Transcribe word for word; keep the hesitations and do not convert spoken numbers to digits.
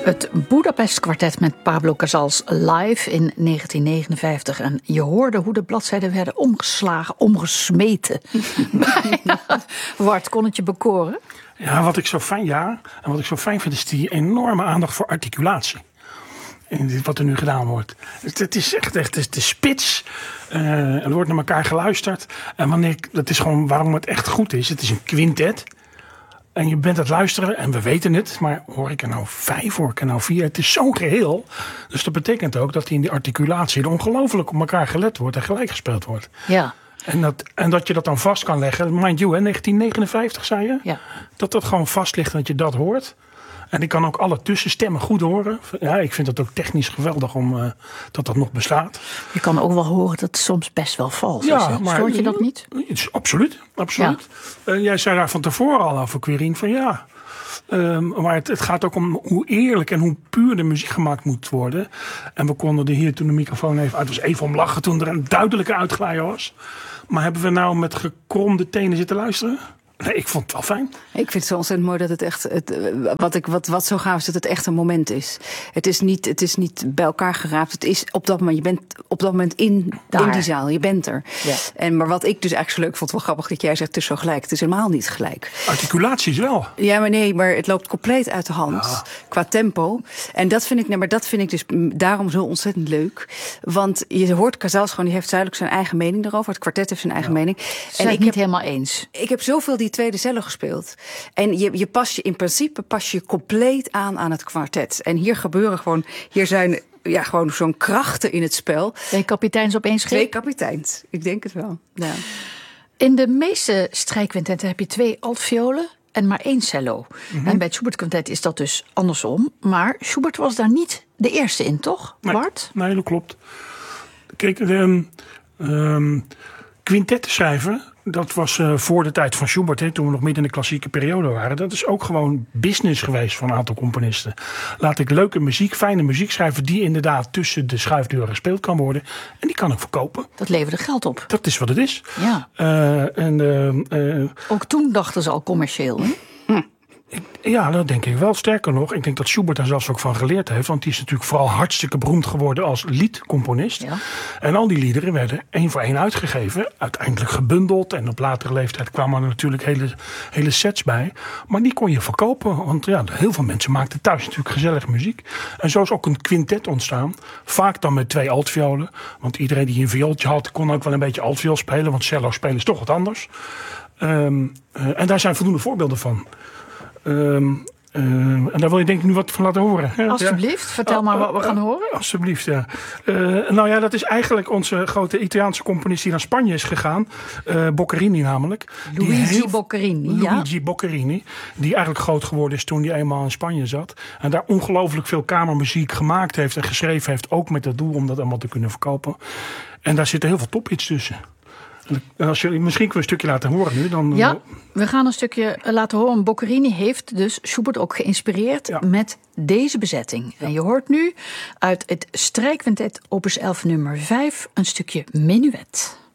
Het Budapest Kwartet met Pablo Casals live in negentien negenenvijftig. En je hoorde hoe de bladzijden werden omgeslagen, omgesmeten. Bijna. Wart, kon het je bekoren? Ja, wat ik zo fijn, ja. En wat ik zo fijn vind is die enorme aandacht voor articulatie. En wat er nu gedaan wordt. Het, het is echt, echt het is de spits. Uh, er wordt naar elkaar geluisterd. En wanneer, dat is gewoon waarom het echt goed is. Het is een quintet. En je bent aan het luisteren en we weten het. Maar hoor ik er nou vijf, hoor ik er nou vier? Het is zo'n geheel. Dus dat betekent ook dat die in die articulatie er ongelooflijk op elkaar gelet wordt en gelijk gespeeld wordt. Ja. En dat, en dat je dat dan vast kan leggen. Mind you, hè, negentien negenenvijftig zei je. Ja. Dat dat gewoon vast ligt en dat je dat hoort. En ik kan ook alle tussenstemmen goed horen. Ja, ik vind het ook technisch geweldig om uh, dat dat nog bestaat. Je kan ook wel horen dat het soms best wel vals ja, is. Hè? Maar, Stoort je dat niet? Absoluut, absoluut. Ja. Uh, jij zei daar van tevoren al over, Quirine, van ja. Um, maar het, het gaat ook om hoe eerlijk en hoe puur de muziek gemaakt moet worden. En we konden er hier toen de microfoon even uit was even om lachen toen er een duidelijke uitglijder was. Maar hebben we nou met gekromde tenen zitten luisteren? Nee, ik vond het wel fijn. Ik vind het zo ontzettend mooi dat het echt, het, wat, ik, wat, wat zo gaaf is, dat het echt een moment is. Het is niet, het is niet bij elkaar geraapt. Het is op dat moment, je bent op dat moment in, in die zaal. Je bent er. Ja. En, maar wat ik dus eigenlijk zo leuk vond, wel grappig dat jij zegt, het is zo gelijk. Het is helemaal niet gelijk. Articulaties wel. Ja, maar nee, maar het loopt compleet uit de hand. Ja. Qua tempo. En dat vind ik, nee, maar dat vind ik dus daarom zo ontzettend leuk. Want je hoort Casals gewoon, die heeft duidelijk zijn eigen mening erover. Het kwartet heeft zijn eigen ja. mening. Ze zijn het niet heb, helemaal eens. Ik heb zoveel die tweede cello gespeeld. En je, je pas je in principe pas je compleet aan aan het kwartet. En hier gebeuren gewoon, hier zijn ja, gewoon zo'n krachten in het spel. Twee kapiteins op één schip? Twee kapiteins, ik denk het wel. Ja. In de meeste strijkquintetten heb je twee altviolen en maar één cello. Mm-hmm. En bij het Schubert Quintet is dat dus andersom. Maar Schubert was daar niet de eerste in, toch, nee, Bart? Nee, dat klopt. Kijk, de um, quintetten schrijven, dat was uh, voor de tijd van Schubert, hè, toen we nog midden in de klassieke periode waren. Dat is ook gewoon business geweest van een aantal componisten. Laat ik leuke muziek, fijne muziek schrijven die inderdaad tussen de schuifdeuren gespeeld kan worden. En die kan ik verkopen. Dat leverde geld op. Dat is wat het is. Ja. Uh, en, uh, uh, ook toen dachten ze al commercieel, hè? Hm. Ik, ja, dat denk ik wel. Sterker nog, ik denk dat Schubert daar zelfs ook van geleerd heeft. Want die is natuurlijk vooral hartstikke beroemd geworden als liedcomponist. Ja. En al die liederen werden één voor één uitgegeven. Uiteindelijk gebundeld. En op latere leeftijd kwamen er natuurlijk hele, hele sets bij. Maar die kon je verkopen. Want ja, heel veel mensen maakten thuis natuurlijk gezellige muziek. En zo is ook een quintet ontstaan. Vaak dan met twee altviolen. Want iedereen die een viooltje had, kon ook wel een beetje altviool spelen. Want cello spelen is toch wat anders. Um, uh, en daar zijn voldoende voorbeelden van. Um, uh, en daar wil je denk ik nu wat van laten horen. Ja, alsjeblieft, ja. Vertel maar wat we gaan horen. Uh, alsjeblieft, ja. Uh, nou ja, dat is eigenlijk onze grote Italiaanse componist die naar Spanje is gegaan. Uh, Boccherini namelijk. Luigi heel, Boccherini, ja. Luigi Boccherini. Die eigenlijk groot geworden is toen hij eenmaal in Spanje zat. En daar ongelooflijk veel kamermuziek gemaakt heeft en geschreven heeft. Ook met het doel om dat allemaal te kunnen verkopen. En daar zitten heel veel tophits tussen. Als je, misschien kun je een stukje laten horen nu. Dan, ja, we gaan een stukje laten horen. Boccherini heeft dus Schubert ook geïnspireerd ja. met deze bezetting. Ja. En je hoort nu uit het strijkquintet opus elf nummer vijf een stukje menuet.